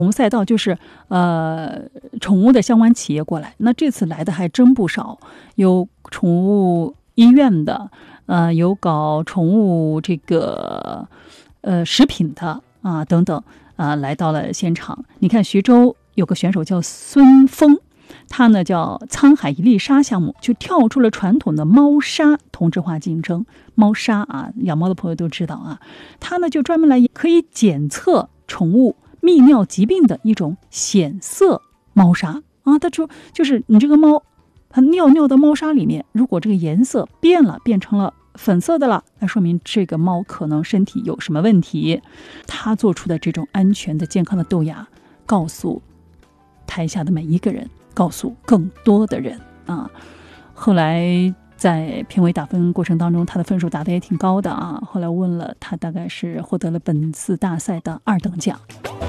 赛道就是宠物的相关企业过来，那这次来的还真不少，有宠物医院的，有搞宠物这个食品的啊等等啊，来到了现场。你看徐州有个选手叫孙峰，他呢叫沧海一粒沙项目，就跳出了传统的猫砂同质化竞争。猫砂啊，养猫的朋友都知道啊，他呢就专门来可以检测宠物泌尿疾病的一种显色猫砂啊。他说就是你这个猫它尿尿的猫砂里面，如果这个颜色变了，变成了粉色的了，那说明这个猫可能身体有什么问题。他做出的这种安全的健康的豆芽，告诉台下的每一个人，告诉更多的人啊。后来在评委打分过程当中，他的分数打得也挺高的啊。后来问了他，大概是获得了本次大赛的2等奖。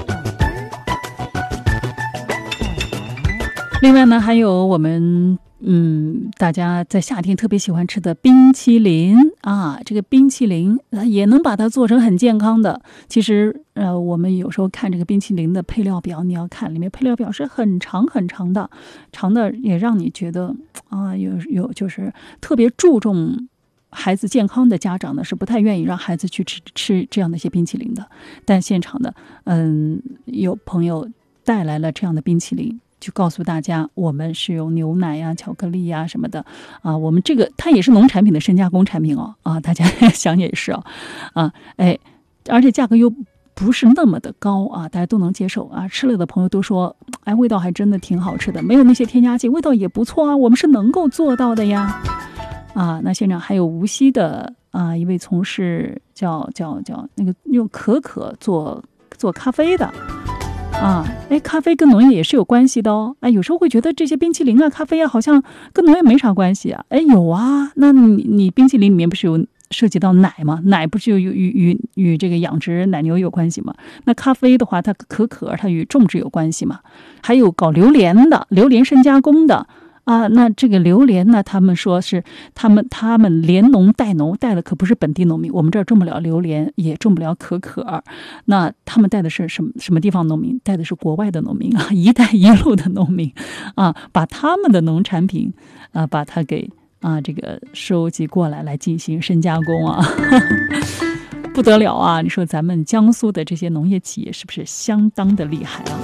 另外呢，还有我们大家在夏天特别喜欢吃的冰淇淋啊，这个冰淇淋也能把它做成很健康的。其实我们有时候看这个冰淇淋的配料表，你要看里面配料表是很长很长的，长的也让你觉得啊，有就是特别注重孩子健康的家长呢，是不太愿意让孩子去吃这样的一些冰淇淋的。但现场的有朋友带来了这样的冰淇淋，就告诉大家我们是用牛奶呀、巧克力呀什么的啊，我们这个它也是农产品的深加工产品哦啊，大家想也是而且价格又不是那么的高啊，大家都能接受啊。吃了的朋友都说，哎，味道还真的挺好吃的，没有那些添加剂，味道也不错啊，我们是能够做到的呀。啊，那现场还有无锡的一位从事叫那个用可可做咖啡的。咖啡跟农业也是有关系的哦。有时候会觉得这些冰淇淋啊、咖啡啊，好像跟农业没啥关系啊。有啊，那你冰淇淋里面不是有涉及到奶吗？奶不是就与这个养殖奶牛有关系吗？那咖啡的话，它可可它与种植有关系嘛？还有搞榴莲的，榴莲深加工的。那这个榴莲呢，他们说是他们连农带农带的可不是本地农民，我们这儿种不了榴莲，也种不了可可，那他们带的是什么地方农民？带的是国外的农民啊，一带一路的农民啊，把他们的农产品把它给这个收集过来进行深加工啊。不得了啊！你说咱们江苏的这些农业企业是不是相当的厉害啊？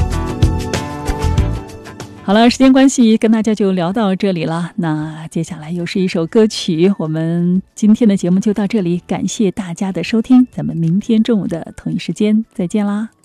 好了，时间关系跟大家就聊到这里了，那接下来又是一首歌曲，我们今天的节目就到这里，感谢大家的收听，咱们明天中午的同一时间再见啦。